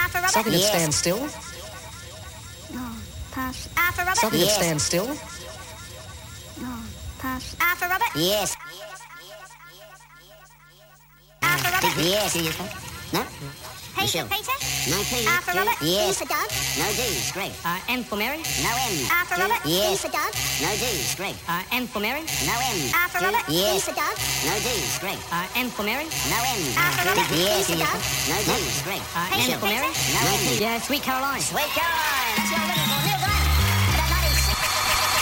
for Robert. Something that Yes. stands still. No, pass. R for Robert. Something Yes. that stands still. No, pass. R for Robert. Yes. R for Robert. Yes. No? P Michelle. for Peter. No P. R for Robert. Yes. D for Doug. No D. Greg. M for Mary. No M. R for Robert. D Yes. for Doug. No D. Greg. M for Mary. No M. R for Robert. D Yes. for Doug. No D. Greg. M for Mary. No M. R for Robert. Yes. D for Doug. No D. Greg. M for Mary. No M. Yeah, Sweet Caroline. Sweet Caroline. That's your little